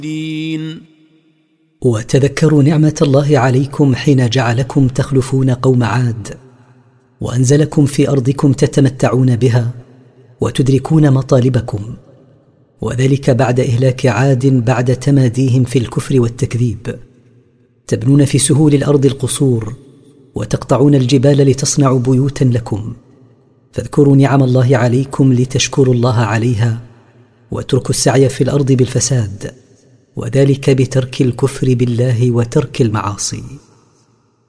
وتذكروا نعمة الله عليكم حين جعلكم تخلفون قوم عاد، وأنزلكم في أرضكم تتمتعون بها وتدركون مطالبكم، وذلك بعد إهلاك عاد بعد تماديهم في الكفر والتكذيب. تبنون في سهول الأرض القصور وتقطعون الجبال لتصنعوا بيوتا لكم، فاذكروا نعم الله عليكم لتشكروا الله عليها، واتركوا السعي في الأرض بالفساد، وذلك بترك الكفر بالله وترك المعاصي.